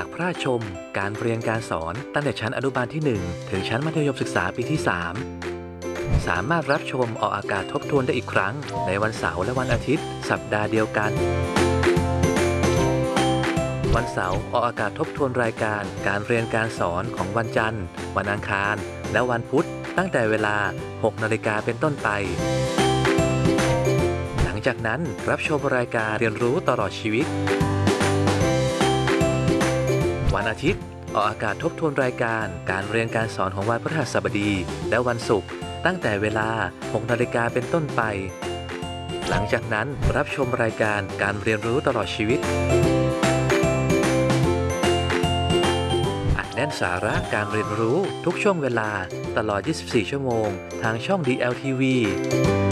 ากพระราชชมการเรียนการสอนตั้งแต่ชั้นอนุบาลที่ 1 ถึงชั้นมัธยมศึกษาปีที่ 3 สามารถรับชมออกอากาศทบทวนได้อีกครั้งในวันเสาร์และวันอาทิตย์สัปดาห์เดียวกันวันเสาร์ออกอากาศทบทวนรายการการเรียนการสอนของวันจันทร์วันอังคารและวันพุธตั้งแต่เวลา 6 นาฬิกาเป็นต้นไปหลังจากนั้นรับชมรายการเรียนรู้ตลอดชีวิตวันอาทิตย์ออกอากาศทบทวนรายการการเรียนการสอนของวันพฤหัสบดีและวันศุกร์ตั้งแต่เวลา 6 นาฬิกาเป็นต้นไปหลังจากนั้นรับชมรายการการเรียนรู้ตลอดชีวิตอัดแน่นสาระการเรียนรู้ทุกช่วงเวลาตลอด 24 ชั่วโมงทางช่อง DLTV